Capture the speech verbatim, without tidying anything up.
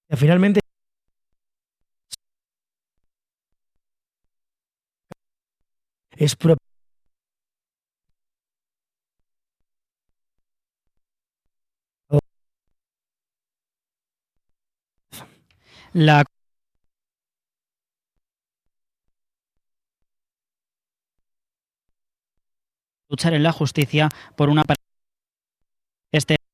Finalmente es pro La luchar en la justicia por una este